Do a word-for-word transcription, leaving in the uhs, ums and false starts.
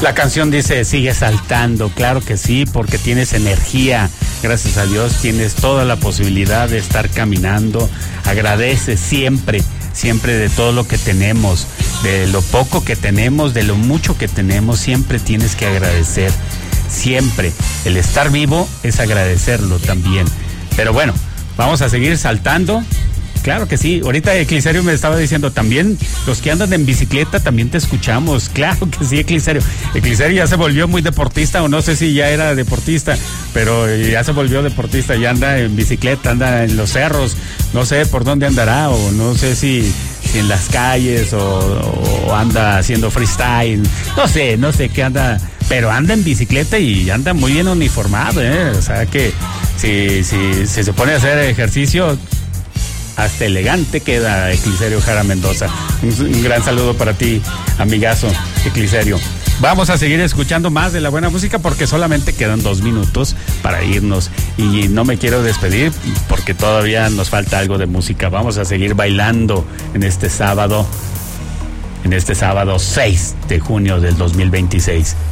La canción dice, sigue saltando, claro que sí, porque tienes energía, gracias a Dios tienes toda la posibilidad de estar caminando, agradece siempre, siempre de todo lo que tenemos, de lo poco que tenemos, de lo mucho que tenemos, siempre tienes que agradecer, siempre, el estar vivo es agradecerlo también, pero bueno, vamos a seguir saltando. Claro que sí, ahorita Eclisario me estaba diciendo también, los que andan en bicicleta también te escuchamos, claro que sí, Eclisario. Eclisario ya se volvió muy deportista, o no sé si ya era deportista, pero ya se volvió deportista, ya anda en bicicleta, anda en los cerros, no sé por dónde andará, o no sé si, si en las calles, o, o anda haciendo freestyle, no sé, no sé qué anda, pero anda en bicicleta y anda muy bien uniformado, ¿eh? O sea que si, si, si se pone a hacer ejercicio, hasta elegante queda Eclisario Jara Mendoza. Un, un gran saludo para ti, amigazo Eclisario. Vamos a seguir escuchando más de la buena música porque solamente quedan dos minutos para irnos y no me quiero despedir porque todavía nos falta algo de música. Vamos a seguir bailando en este sábado, en este sábado seis de junio del dos mil veintiséis.